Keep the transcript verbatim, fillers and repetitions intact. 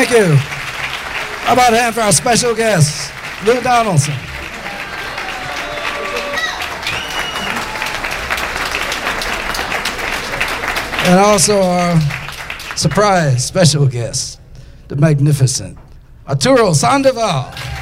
Thank you. How about a hand for our special guest, Lou Donaldson. And also our surprise special guest, the magnificent Arturo Sandoval.